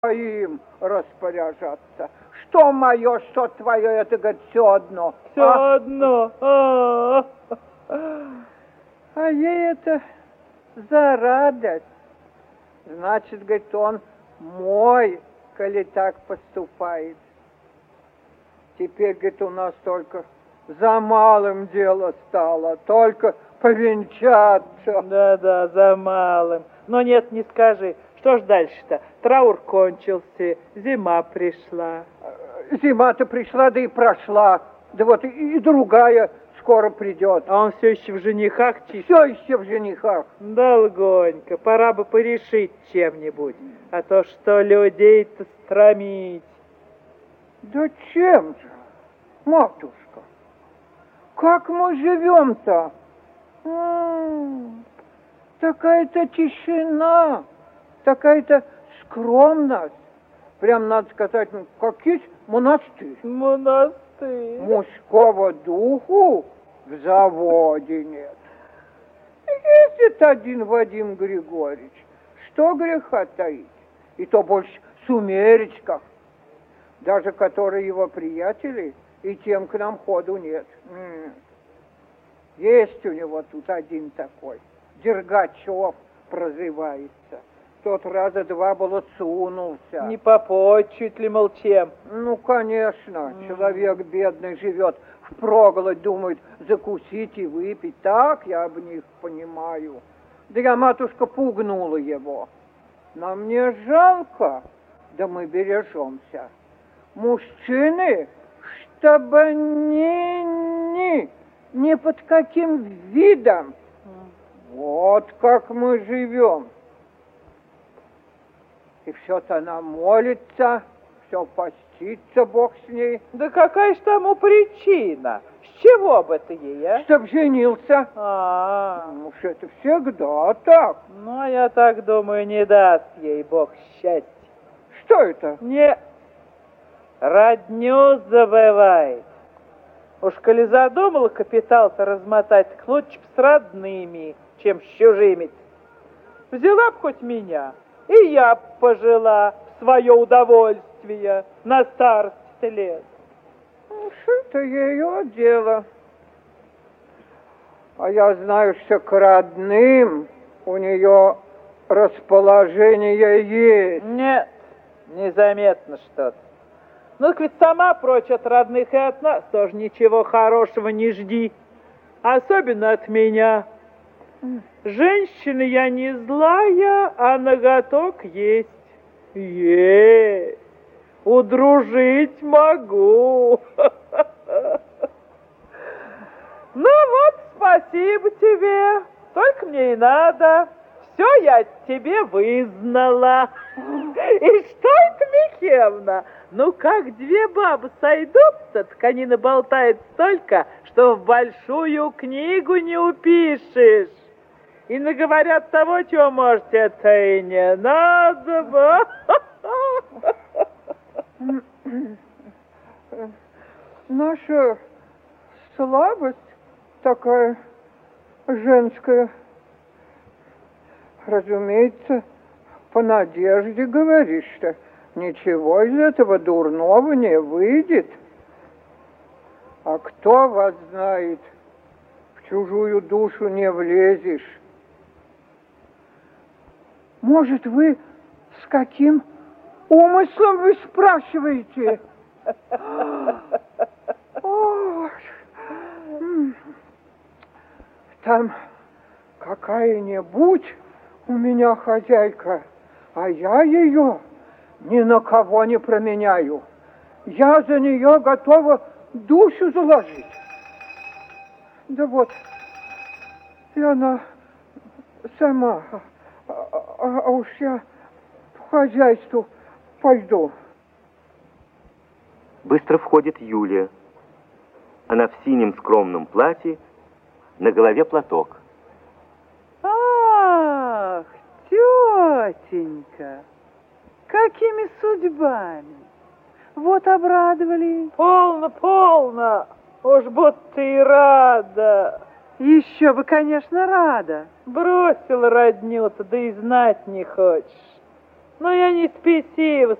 им распоряжаться. Что мое, что твое, это, говорит, все одно. Все одно. А ей это за радость. Значит, говорит, он мой, коли так поступает. Теперь, говорит, у нас только за малым дело стало, только повенчаться. Да, за малым. Но нет, не скажи. Что ж дальше-то? Траур кончился, зима пришла. Зима-то пришла, да и прошла. Да вот и другая скоро придет. А он все еще в женихах чистит? Все еще в женихах. Долгонько, пора бы порешить чем-нибудь. А то что людей-то стромить. Да чем же, матушка? Как мы живем-то? Такая-то тишина, такая-то скромность. Прям, надо сказать, как есть монастырь. Монастырь. Мужского духу в заводе нет. Ездит один Вадим Григорьевич. Что греха таить? И то больше в сумеречках. Даже которые его приятели, и тем к нам ходу нет. Есть у него тут один такой. Дергачев прозывается. Тот раза два было сунулся. Не попочуть ли, мол, чем? Ну, конечно, человек бедный живет впроголодь, думает закусить и выпить. Так я об них понимаю. Да я, матушка, пугнула его. Нам не жалко, да мы бережемся. Мужчины, чтобы ни под каким видом. Вот как мы живем. И все-то она молится, все постится, Бог с ней. Да какая ж тому причина? С чего бы это ей, а? Чтоб женился. Ну уж это всегда так. Ну, а я так думаю, не даст ей Бог счастья. Что это? Не, родню забывает. Уж коли задумала капитал-то размотать, так лучше б с родными, чем с чужими. Взяла б хоть меня, и я б пожила в свое удовольствие на старость лет. Ну, что это ее дело. А я знаю, что к родным у нее расположение есть. Нет, незаметно что-то. Ну, так ведь сама прочь от родных и от нас тоже ничего хорошего не жди. Особенно от меня. Женщина я не злая, а ноготок есть. Есть. Удружить могу. Ну вот, спасибо тебе. Только мне и надо. Все я тебе вызнала. И что это, Михеевна? Ну, как две бабы сойдутся, так они наболтают столько, что в большую книгу не упишешь. И наговорят того, чего, может, это и не надо бы. Наша слабость такая женская. Разумеется, по надежде говоришь, что ничего из этого дурного не выйдет. А кто вас знает, в чужую душу не влезешь. Может, вы с каким умыслом вы спрашиваете? Там какая-нибудь у меня хозяйка, а я ее ни на кого не променяю. Я за нее готова душу заложить. Да вот, и она сама, а уж я по хозяйству пойду. Быстро входит Юлия. Она в синем скромном платье, на голове платок. Ах, тетенька, какими судьбами? Вот обрадовали. Полно. Уж будто и рада. Еще бы, конечно, рада. Бросила родню-то, да и знать не хочешь. Но я не спесив,